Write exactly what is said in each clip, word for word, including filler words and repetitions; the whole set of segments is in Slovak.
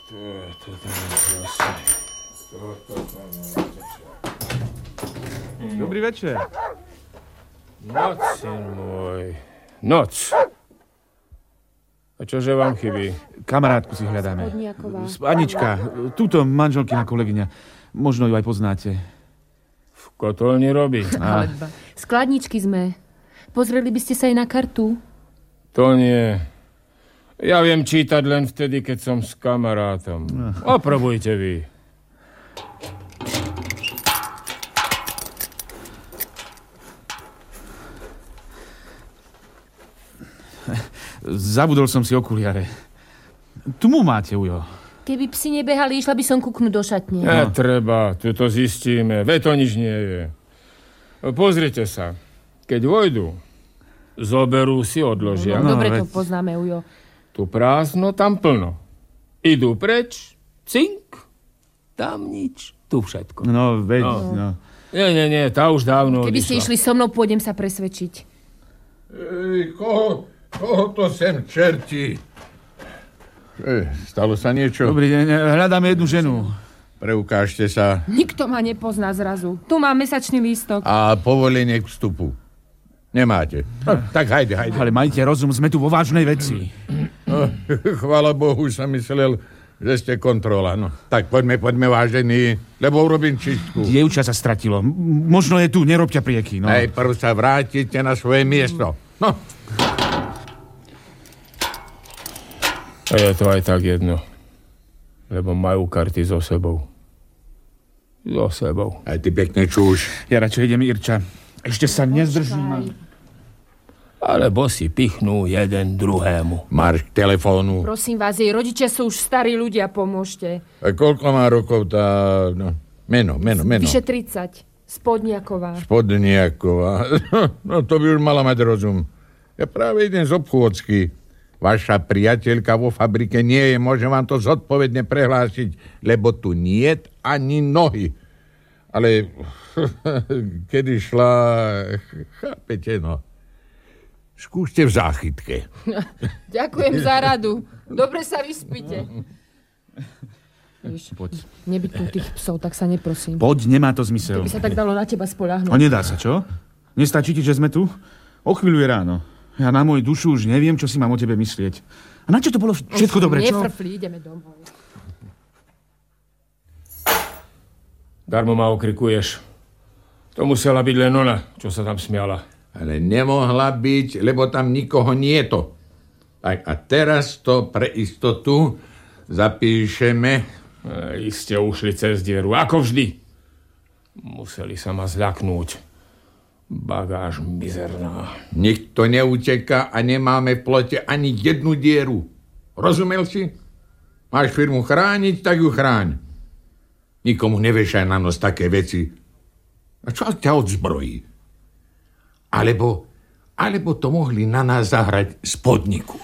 To tam je vlastne. Toto tam je. Dobrý večer. Noc, syn môj. Noc. A čože vám chybí? Kamarátku si hľadáme. Spodniaková. Anička, túto manželkina kolegyňa. Možno ju aj poznáte. V kotolni robí. A... Skladničky sme. Pozreli by ste sa aj na kartu? To nie. Ja viem čítať len vtedy, keď som s kamarátom. Oprobujte vy. Zabudol som si okuliare. Tu mu máte, ujo. Keby psi nebehali, išla by som kúknuť do šatne. Netreba, tu to zistíme. Veď to nič nie je. Pozrite sa. Keď vojdu, zoberú si, odložia. No, dobre No, to veď... poznáme, ujo. Tu prázdno, tam plno. Idú preč, cink, tam nič, tu všetko. No, veď, no. no. Nie, nie, nie, tá už dávno Keby ste odišla. išli so mnou, pôjdem sa presvedčiť. Ej, koho, koho to sem čerti? Ej, stalo sa niečo? Dobrý deň, hľadáme jednu ženu. Preukážte sa. Nikto ma nepozná zrazu. Tu mám mesačný lístok. A povolenie k vstupu. Nemáte. No, tak hajde, hajde. Ale majte rozum, sme tu vo vážnej veci. No, chvála Bohu, už som myslel, že ste kontrola. No, tak poďme, poďme, vážení, lebo urobím čistku. Dievča sa stratilo. M- možno je tu, nerobťa prieky. No. Ej, prv sa vrátite na svoje miesto. No. A je to aj tak jedno. Lebo majú karty so sebou. So sebou. Aj ty pekne čúš. Ja radšej idem, Irča. Ešte sa nezdržím. Alebo si pichnú jeden druhému. Marš k telefónu. Prosím vás, jej rodičia sú už starí ľudia, pomôžte. A koľko má rokov tá... No, meno, meno, meno. Vyše tridsať. Spodniaková. Spodniaková. No to by už mala mať rozum. Ja práve idem z obchôdzky. Vaša priateľka vo fabrike nie je, môžem vám to zodpovedne prehlásiť, lebo tu niet ani nohy. Ale kedy šla... Chápete, no. Skúste v záchytke. Ďakujem za radu. Dobre sa vyspíte. Víš, Poď. nebyť tu tých psov, tak sa neprosím. Poď, nemá to zmysel. Keby sa tak dalo na teba spoľahnúť. A nedá sa, čo? Nestačí ti, že sme tu? O chvíľu je ráno. Ja na moju dušu už neviem, čo si mám o tebe myslieť. A na čo to bolo všetko dobre, čo? Nefrfli, ideme domov. Darmo ma okrikuješ. To musela byť len ona, čo sa tam smiala. Ale nemohla byť, lebo tam nikoho nie je to. Tak a teraz to pre istotu zapíšeme. E, iste ušli cez dieru, ako vždy. Museli sa ma zľaknúť. Bagáž mizerná. Nikto neuteká a nemáme v plote ani jednu dieru. Rozumel si? Máš firmu chrániť, tak ju chráň. Nikomu nevešaj na nos také veci. A čo ťa odzbrojí? Alebo, alebo to mohli na nás zahrať z podniku.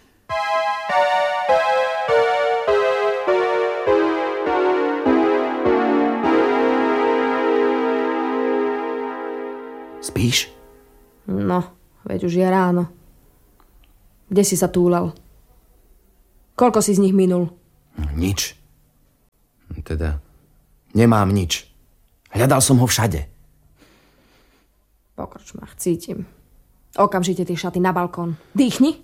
Spíš? No, veď už je ráno. Kde si sa túlal? Koľko si z nich minul? Nič. Teda, nemám nič. Hľadal som ho všade. Po krčmách cítim. Okamžite tie šaty na balkón. Dýchni.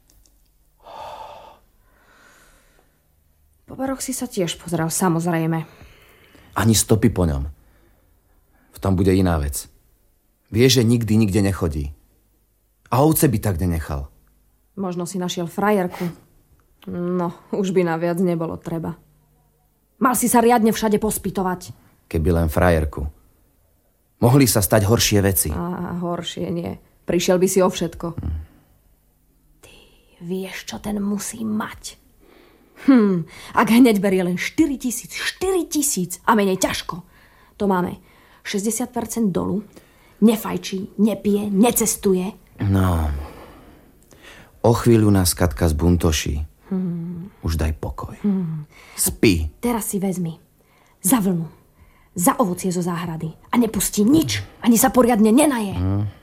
Po baroch si sa tiež pozrel, samozrejme. Ani stopy po ňom. V tom bude iná vec. Vie, že nikdy nikde nechodí. A ovce by tak nenechal. Možno si našiel frajerku. No, už by na viac nebolo treba. Mal si sa riadne všade pospytovať. Keby len frajerku. Mohli sa stať horšie veci. A horšie nie. Prišiel by si o všetko. Hm. Ty vieš, čo ten musí mať. Hm, ak hneď berie len štyri tisíc, štyri tisíc a menej ťažko. To máme šesťdesiat percent dolu, nefajčí, nepije, necestuje. No, o chvíľu nás Katka zbuntoší. Hmm. Už daj pokoj. Hmm. Spí. Teraz si vezmi za vlnu, za ovocie zo záhrady a nepustí nič, ani sa poriadne nenaje. Hmm.